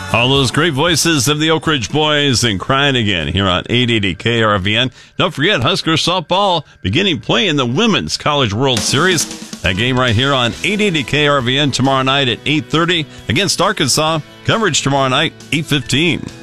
All those great voices of the Oak Ridge Boys and Crying Again here on 880 KRVN. Don't forget, Husker softball beginning play in the Women's College World Series. That game right here on 880 KRVN tomorrow night at 8:30 against Arkansas. Coverage tomorrow night, 8:15.